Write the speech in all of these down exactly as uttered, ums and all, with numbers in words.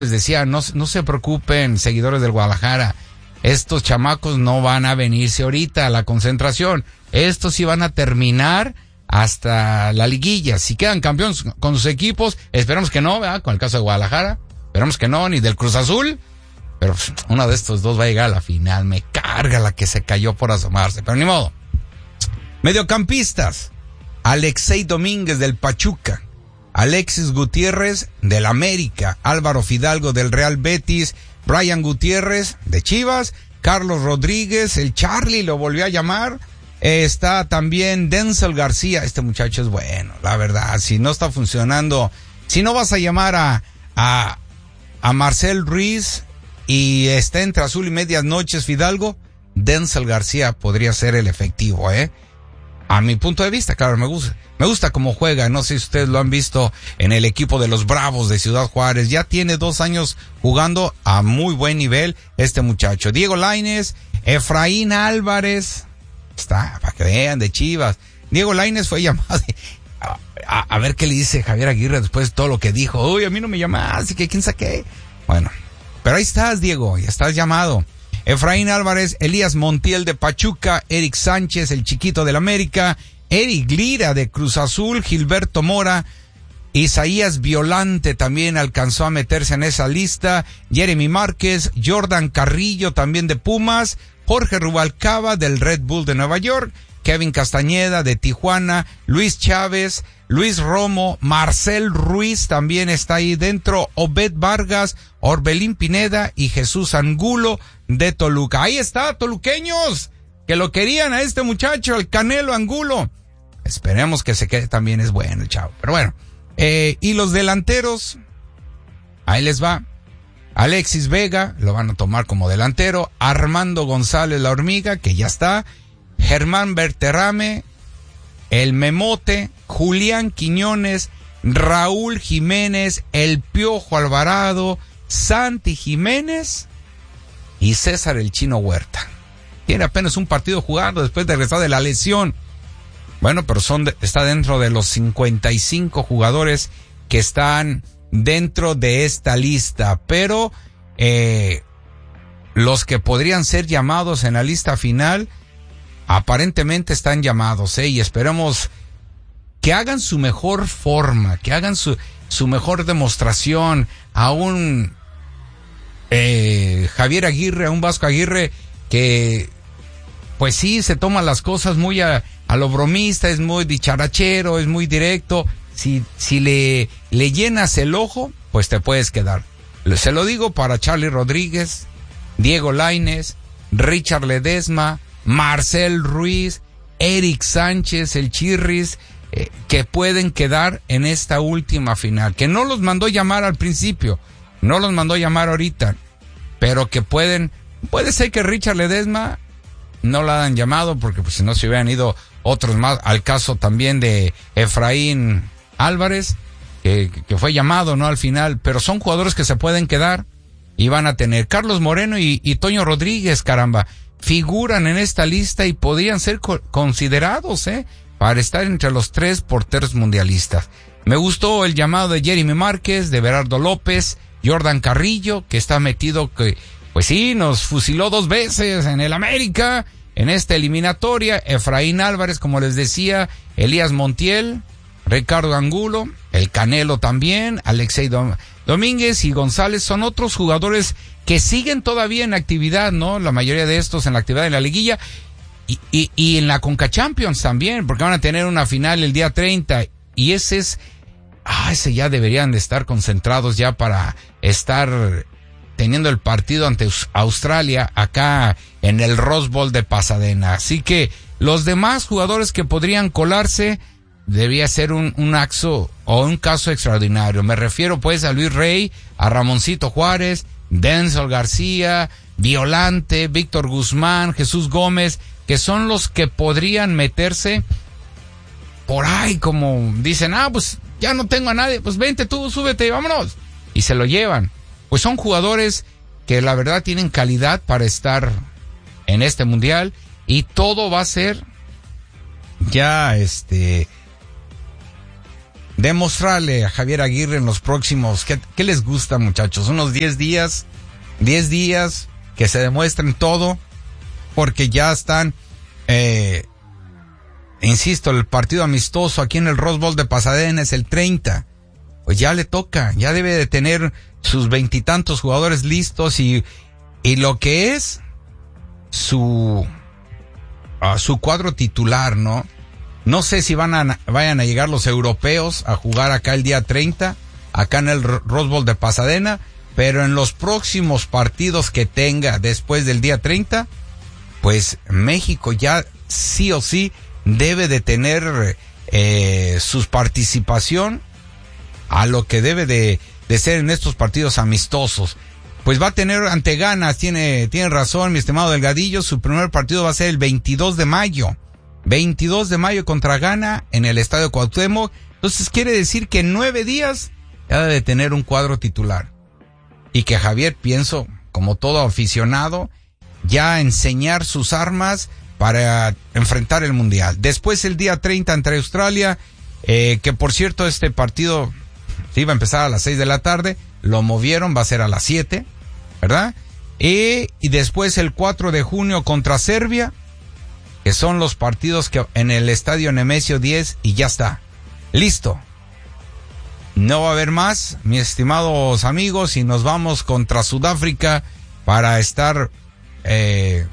les decía, no, no se preocupen, seguidores del Guadalajara. Estos chamacos no van a venirse ahorita a la concentración. Estos sí van a terminar hasta la liguilla. Si quedan campeones con sus equipos, esperamos que no, ¿verdad? Con el caso de Guadalajara, esperamos que no, ni del Cruz Azul. Pero pues, uno de estos dos va a llegar a la final. Me carga la que se cayó por asomarse, pero ni modo. Mediocampistas: Alexei Domínguez del Pachuca, Alexis Gutiérrez del América, Álvaro Fidalgo del Real Betis, Brian Gutiérrez de Chivas, Carlos Rodríguez, el Charlie lo volvió a llamar. Eh, está también Denzel García. Este muchacho es bueno, la verdad. Si no está funcionando, si no vas a llamar a, a, a Marcel Ruiz y está entre azul y medias noches Fidalgo, Denzel García podría ser el efectivo, ¿eh? A mi punto de vista, claro, me gusta. Me gusta cómo juega. No sé si ustedes lo han visto en el equipo de los Bravos de Ciudad Juárez. Ya tiene dos años jugando a muy buen nivel este muchacho. Diego Lainez, Efraín Álvarez. Está, para que vean, de Chivas. Diego Lainez fue llamado. A, a, a ver qué le dice Javier Aguirre después de todo lo que dijo. Uy, a mí no me llamaste, que quién saqué. Bueno, pero ahí estás, Diego, ya estás llamado. Efraín Álvarez, Elías Montiel de Pachuca, Eric Sánchez, el chiquito del América, Eric Lira de Cruz Azul, Gilberto Mora, Isaías Violante también alcanzó a meterse en esa lista, Jeremy Márquez, Jordan Carrillo también de Pumas, Jorge Rubalcaba del Red Bull de Nueva York, Kevin Castañeda de Tijuana, Luis Chávez, Luis Romo, Marcel Ruiz también está ahí dentro, Obed Vargas, Orbelín Pineda y Jesús Angulo de Toluca. Ahí está, toluqueños, que lo querían a este muchacho, el Canelo Angulo. Esperemos que se quede, también es bueno el chavo. Pero bueno, eh, y los delanteros, ahí les va. Alexis Vega, lo van a tomar como delantero. Armando González La Hormiga, que ya está. Germán Berterame, el Memote, Julián Quiñones, Raúl Jiménez, el Piojo Alvarado, Santi Jiménez y César el Chino Huerta. Tiene apenas un partido jugando después de regresar de la lesión. Bueno, pero son de, está dentro de los cincuenta y cinco jugadores que están dentro de esta lista. Pero eh, los que podrían ser llamados en la lista final aparentemente están llamados, ¿eh? Y esperemos que hagan su mejor forma, que hagan su, su mejor demostración. A un eh, Javier Aguirre, a un Vasco Aguirre que pues sí se toma las cosas muy a, a lo bromista, es muy dicharachero, es muy directo. Si, si le, le llenas el ojo, pues te puedes quedar. Se lo digo para Charlie Rodríguez, Diego Lainez, Richard Ledesma, Marcel Ruiz, Eric Sánchez, el Chirris, eh, que pueden quedar en esta última final, que no los mandó llamar al principio, no los mandó llamar ahorita, pero que pueden, puede ser que Richard Ledesma no la han llamado, porque pues si no se hubieran ido otros más, al caso también de Efraín Álvarez, que, que fue llamado, ¿no? Al final, pero son jugadores que se pueden quedar y van a tener. Carlos Moreno y, y Toño Rodríguez, caramba, figuran en esta lista y podrían ser co- considerados, ¿eh? Para estar entre los tres porteros mundialistas. Me gustó el llamado de Jeremy Márquez, de Berardo López, Jordan Carrillo, que está metido, que, pues sí, nos fusiló dos veces en el América, en esta eliminatoria. Efraín Álvarez, como les decía, Elías Montiel, Ricardo Angulo, el Canelo también, Alexei Dom- Domínguez y González son otros jugadores que siguen todavía en actividad, ¿no? La mayoría de estos en la actividad de la liguilla y, y, y en la Conca Champions también, porque van a tener una final el día treinta y ese es, ah, ese ya deberían de estar concentrados ya para estar teniendo el partido ante Australia acá en el Rose Bowl de Pasadena. Así que los demás jugadores que podrían colarse debía ser un, un axo o un caso extraordinario. Me refiero pues a Luis Rey, a Ramoncito Juárez, Denzel García, Violante, Víctor Guzmán, Jesús Gómez, que son los que podrían meterse por ahí, como dicen, ah, pues ya no tengo a nadie, pues vente tú, súbete, vámonos. Y se lo llevan. Pues son jugadores que la verdad tienen calidad para estar en este mundial y todo va a ser ya este demostrarle a Javier Aguirre en los próximos, ¿qué, qué les gusta, muchachos? Unos diez días, diez días, que se demuestren todo, porque ya están, eh, insisto, el partido amistoso aquí en el Rose Bowl de Pasadena es el treinta, pues ya le toca, ya debe de tener sus veintitantos jugadores listos y, y lo que es su, uh, su cuadro titular, ¿no? No sé si van a, vayan a llegar los europeos a jugar acá el día treinta, acá en el Rose Bowl de Pasadena, pero en los próximos partidos que tenga después del día treinta, pues México ya sí o sí debe de tener eh, su participación a lo que debe de, de ser en estos partidos amistosos. Pues va a tener ante Ghana, tiene, tiene razón mi estimado Delgadillo, su primer partido va a ser el veintidós de mayo. veintidós de mayo contra Ghana en el Estadio Cuauhtémoc. Entonces quiere decir que en nueve días ya debe tener un cuadro titular. Y que Javier, pienso, como todo aficionado, ya enseñar sus armas para enfrentar el Mundial. Después el día treinta entre Australia, eh, que por cierto este partido iba a empezar a las seis de la tarde, lo movieron, va a ser a las siete, ¿verdad? Y, y después el cuatro de junio contra Serbia, que son los partidos que en el Estadio Nemesio diez, y ya está. Listo. No va a haber más, mis estimados amigos, y nos vamos contra Sudáfrica para estar, eh,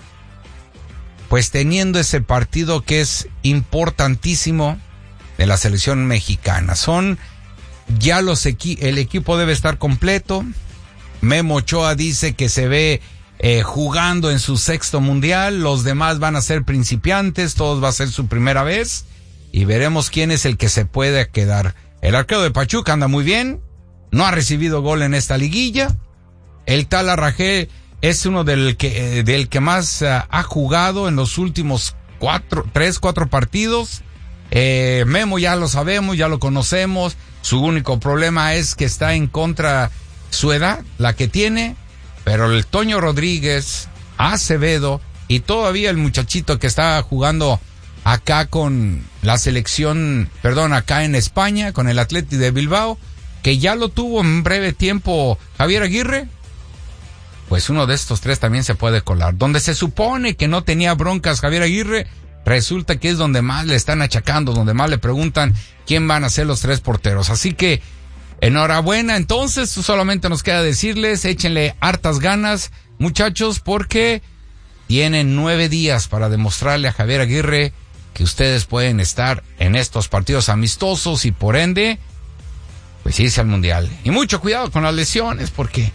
pues teniendo ese partido que es importantísimo de la selección mexicana. Son ya los equi- el equipo debe estar completo. Memo Ochoa dice que se ve Eh, jugando en su sexto mundial, los demás van a ser principiantes, todos va a ser su primera vez y veremos quién es el que se puede quedar. El arquero de Pachuca anda muy bien, no ha recibido gol en esta liguilla. El Tala Rajé es uno del que, eh, del que más uh, ha jugado en los últimos cuatro, tres, cuatro partidos. Eh, Memo ya lo sabemos, ya lo conocemos, su único problema es que está en contra su edad, la que tiene. Pero el Toño Rodríguez, Acevedo y todavía el muchachito que está jugando acá con la selección, perdón, acá en España, con el Athletic de Bilbao, que ya lo tuvo en breve tiempo Javier Aguirre, pues uno de estos tres también se puede colar. Donde se supone que no tenía broncas Javier Aguirre, resulta que es donde más le están achacando, donde más le preguntan quién van a ser los tres porteros. Así que enhorabuena, entonces solamente nos queda decirles, échenle hartas ganas, muchachos, porque tienen nueve días para demostrarle a Javier Aguirre que ustedes pueden estar en estos partidos amistosos y por ende, pues irse al Mundial. Y mucho cuidado con las lesiones, porque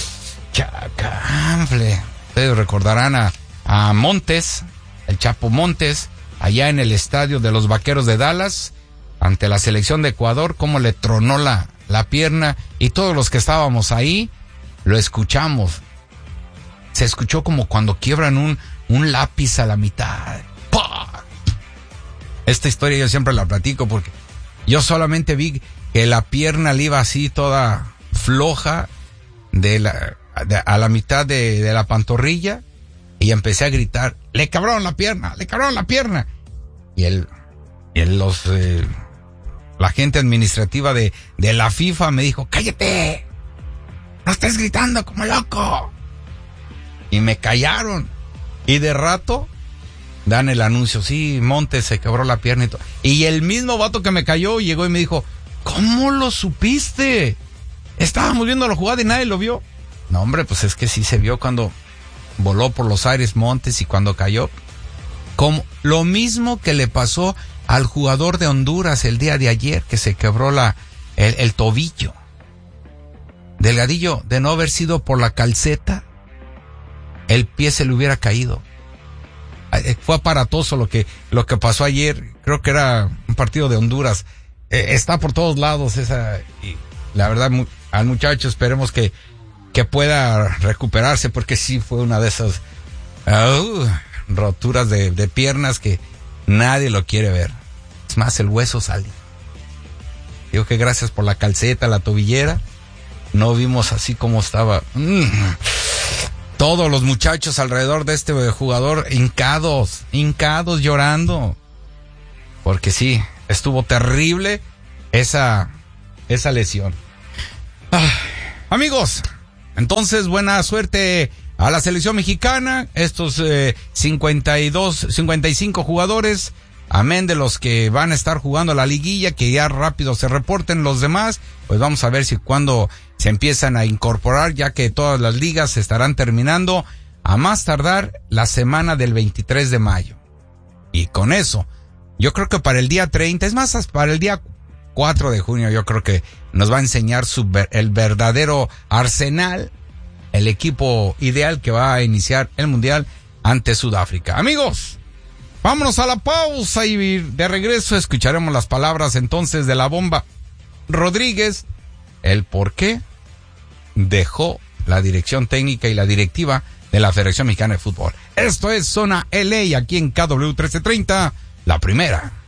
chacanfle. Ustedes recordarán a, a Montes, el Chapo Montes, allá en el estadio de los Vaqueros de Dallas, ante la selección de Ecuador, cómo le tronó la la pierna, y todos los que estábamos ahí lo escuchamos. Se escuchó como cuando quiebran un, un lápiz a la mitad. ¡Pah! Esta historia yo siempre la platico porque yo solamente vi que la pierna le iba así toda floja de la, de, a la mitad de, de la pantorrilla, y empecé a gritar, le cabraron la pierna, le cabraron la pierna. Y él, y él los... Eh, la gente administrativa de, de la FIFA me dijo, cállate, no estés gritando como loco. Y me callaron. Y de rato dan el anuncio, sí, Montes se quebró la pierna y todo. Y el mismo vato que me cayó llegó y me dijo, ¿cómo lo supiste? Estábamos viendo la jugada y nadie lo vio. No, hombre, pues es que sí se vio cuando voló por los aires Montes y cuando cayó. Como lo mismo que le pasó al jugador de Honduras el día de ayer, que se quebró la el, el tobillo. Delgadillo, de no haber sido por la calceta, el pie se le hubiera caído. Fue aparatoso lo que lo que pasó ayer. Creo que era un partido de Honduras. Eh, está por todos lados esa, y la verdad mu, al muchacho esperemos que que pueda recuperarse, porque sí fue una de esas uh, roturas de, de piernas que nadie lo quiere ver. Es más, el hueso sale. Digo que gracias por la calceta, la tobillera, no vimos así como estaba. Mm. Todos los muchachos alrededor de este jugador hincados, hincados llorando. Porque sí, estuvo terrible esa, esa lesión. Ah, amigos, entonces buena suerte a la selección mexicana, estos eh, cincuenta y dos, cincuenta y cinco jugadores, amén de los que van a estar jugando la liguilla, que ya rápido se reporten los demás, pues vamos a ver si cuando se empiezan a incorporar, ya que todas las ligas se estarán terminando a más tardar la semana del veintitrés de mayo. Y con eso, yo creo que para el día treinta, es más, para el día cuatro de junio, yo creo que nos va a enseñar su, el verdadero arsenal, el equipo ideal que va a iniciar el Mundial ante Sudáfrica. Amigos, vámonos a la pausa y de regreso escucharemos las palabras entonces de la Bomba Rodríguez, el por qué dejó la dirección técnica y la directiva de la Federación Mexicana de Fútbol. Esto es Zona L A aquí en K W trece treinta, la primera.